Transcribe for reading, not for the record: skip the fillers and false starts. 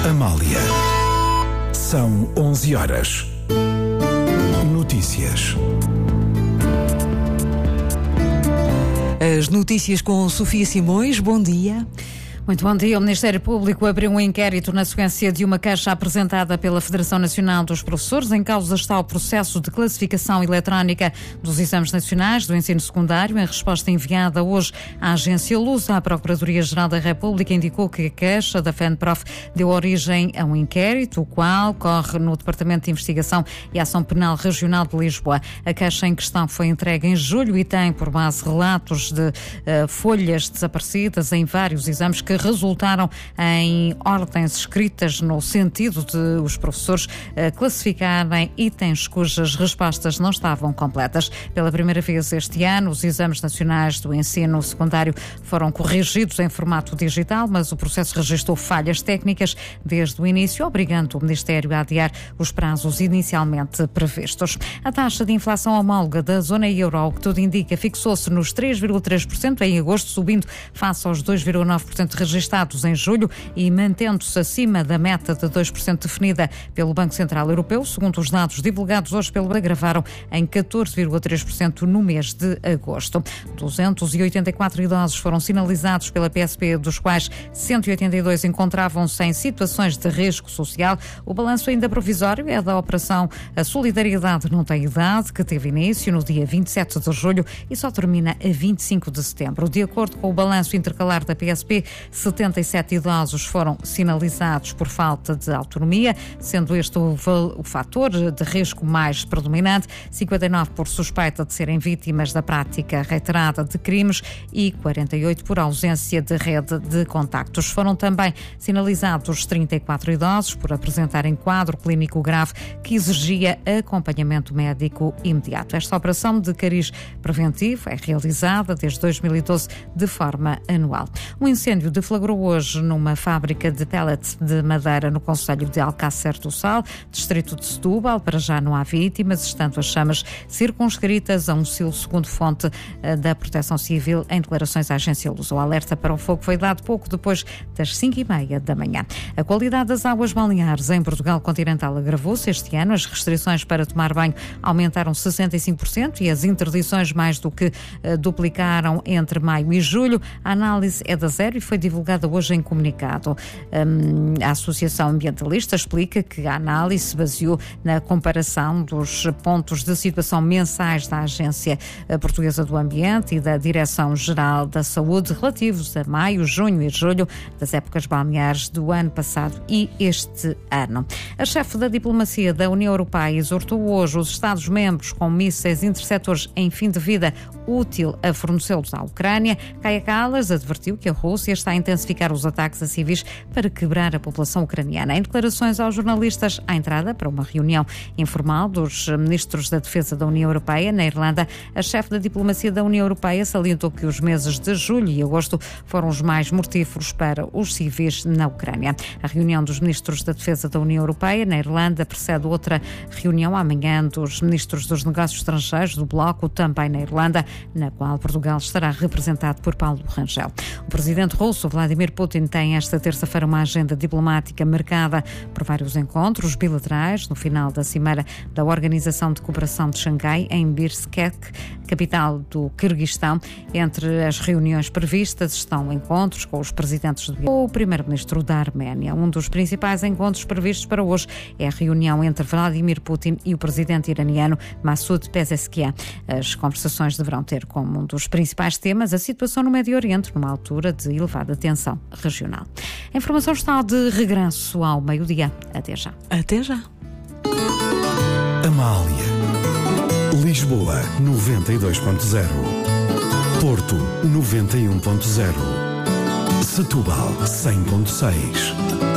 Amália. São 11 horas. Notícias. As notícias com Sofia Simões. Bom dia. Muito bom dia. O Ministério Público abriu um inquérito na sequência de uma queixa apresentada pela Federação Nacional dos Professores. Em causa está o processo de classificação eletrónica dos exames nacionais do ensino secundário. Em resposta enviada hoje à agência Lusa, a Procuradoria-Geral da República indicou que a queixa da FENPROF deu origem a um inquérito, o qual corre no Departamento de Investigação e Ação Penal Regional de Lisboa. A queixa em questão foi entregue em julho e tem por base relatos de folhas desaparecidas em vários exames que resultaram em ordens escritas no sentido de os professores classificarem itens cujas respostas não estavam completas. Pela primeira vez este ano, os exames nacionais do ensino secundário foram corrigidos em formato digital, mas o processo registrou falhas técnicas desde o início, obrigando o Ministério a adiar os prazos inicialmente previstos. A taxa de inflação homóloga da zona euro, ao que tudo indica, fixou-se nos 3,3% em agosto, subindo face aos 2,9% registados em julho e mantendo-se acima da meta de 2% definida pelo Banco Central Europeu. Segundo os dados divulgados hoje pelo BCE, agravaram em 14,3% no mês de agosto. 284 idosos foram sinalizados pela PSP, dos quais 182 encontravam-se em situações de risco social. O balanço ainda provisório é da operação A Solidariedade Não Tem Idade, que teve início no dia 27 de julho e só termina a 25 de setembro. De acordo com o balanço intercalar da PSP, 77 idosos foram sinalizados por falta de autonomia, sendo este o fator de risco mais predominante, 59 por suspeita de serem vítimas da prática reiterada de crimes e 48 por ausência de rede de contactos. Foram também sinalizados 34 idosos por apresentarem quadro clínico grave que exigia acompanhamento médico imediato. Esta operação de cariz preventivo é realizada desde 2012 de forma anual. Um incêndio deflagrou hoje numa fábrica de pellets de madeira no concelho de Alcácer do Sal, distrito de Setúbal. Para já não há vítimas, estando as chamas circunscritas a um silo, segundo fonte da Proteção Civil em declarações à agência Lusa. O alerta para o fogo foi dado pouco depois das 5h30 da manhã. A qualidade das águas balneares em Portugal continental agravou-se este ano. As restrições para tomar banho aumentaram 65% e as interdições mais do que duplicaram entre maio e julho. A análise é da zero e foi divulgada hoje em comunicado. A Associação Ambientalista explica que a análise se baseou na comparação dos pontos de situação mensais da Agência Portuguesa do Ambiente e da Direção-Geral da Saúde relativos a maio, junho e julho das épocas balneares do ano passado e este ano. A chefe da diplomacia da União Europeia exortou hoje os Estados-membros com mísseis interceptores em fim de vida útil a fornecê-los à Ucrânia. Kaja Kallas advertiu que a Rússia está a intensificar os ataques a civis para quebrar a população ucraniana. Em declarações aos jornalistas à entrada para uma reunião informal dos ministros da Defesa da União Europeia na Irlanda, a chefe da diplomacia da União Europeia salientou que os meses de julho e agosto foram os mais mortíferos para os civis na Ucrânia. A reunião dos ministros da Defesa da União Europeia na Irlanda precede outra reunião amanhã dos ministros dos negócios estrangeiros do bloco, também na Irlanda, na qual Portugal estará representado por Paulo Rangel. O presidente russo Vladimir Putin tem esta terça-feira uma agenda diplomática marcada por vários encontros bilaterais no final da cimeira da Organização de Cooperação de Xangai em Bishkek, capital do Quirguistão. Entre as reuniões previstas estão encontros com os presidentes do o primeiro-ministro da Arménia. Um dos principais encontros previstos para hoje é a reunião entre Vladimir Putin e o presidente iraniano Massoud Pezeshkian. As conversações deverão ter como um dos principais temas a situação no Médio Oriente, numa altura de elevada tensão regional. A informação está de regresso ao meio-dia. Até já. Até já. Amália. Lisboa 92.0. Porto 91.0. Setúbal 100.6.